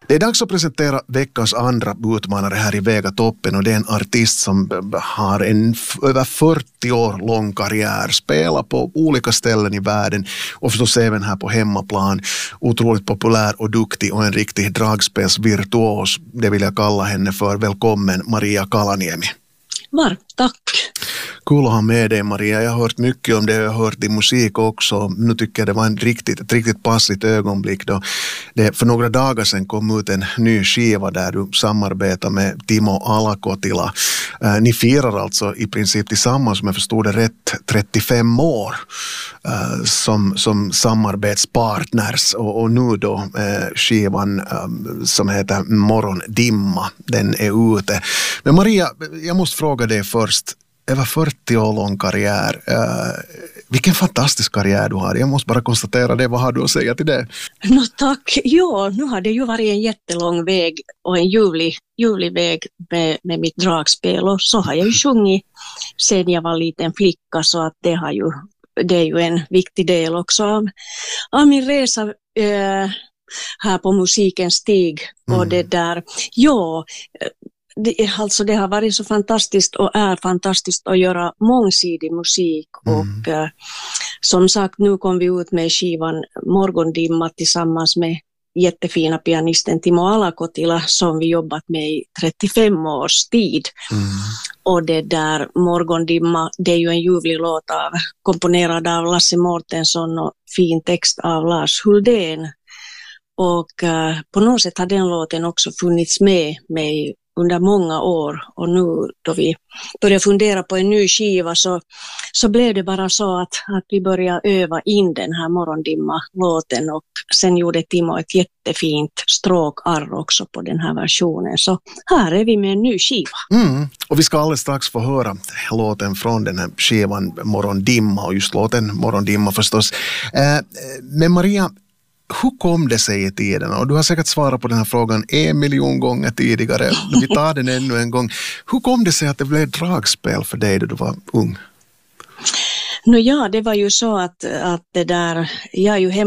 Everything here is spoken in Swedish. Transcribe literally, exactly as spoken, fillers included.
Det är dags att presentera veckans andra utmanare här i Vegatoppen, och det är en artist som har en f- över fyrtio år lång karriär, spelar på olika ställen i världen och förstås även här på hemmaplan. Otroligt populär och duktig och en riktig dragspelsvirtuos. Det vill jag kalla henne för. Välkommen Maria Kalaniemi. Varmt tack. Kul att ha med dig, Maria. Jag har hört mycket om det, jag har hört din musik också. Nu tycker jag det var en riktigt, ett riktigt passligt ögonblick då det för några dagar sedan kom ut en ny skiva där du samarbetar med Timo Alakotila. Eh, ni firar alltså i princip tillsammans, som jag förstod det rätt, trettiofem år eh, som, som samarbetspartners, och, och nu då eh, skivan eh, som heter Morgondimma, den är ute. Men Maria, jag måste fråga dig först. Över fyrtio år lång karriär. Uh, vilken fantastisk karriär du har. Jag måste bara konstatera det. Vad har du att säga till det? No, tack. Ja, nu har det ju varit en jättelång väg och en ljuvlig, ljuvlig väg med, med mitt dragspel. Och så har jag ju sjungit sedan jag var liten flicka, så att det, har ju, det är ju en viktig del också av, av min resa uh, här på musikens stig. Och mm. det där, ja... Det, alltså det har varit så fantastiskt och är fantastiskt att göra mångsidig musik mm. och eh, som sagt, nu kom vi ut med skivan Morgondimma tillsammans med jättefina pianisten Timo Alakotila som vi jobbat med i trettiofem års tid. Mm. Och det där Morgondimma, det är ju en ljuvlig låt av, komponerad av Lasse Mårtensson och fin text av Lars Huldén. Och eh, på något sätt har den låten också funnits med mig under många år, och nu då vi började fundera på en ny skiva så, så blev det bara så att, att vi började öva in den här Morgondimma-låten, och sen gjorde Timo ett jättefint stråkarr också på den här versionen. Så här är vi med en ny skiva. Mm. Och vi ska alldeles strax få höra låten från den här skivan Morgondimma, och just låten Morgondimma förstås. Eh, men Maria, hur kom det sig i tiden? Och du har säkert svarat på den här frågan en miljon gånger tidigare. Vi tar den ännu en gång. Hur kom det sig att det blev dragspel för dig då du var ung? No, ja, det var ju så att, att det där, jag är ju hemma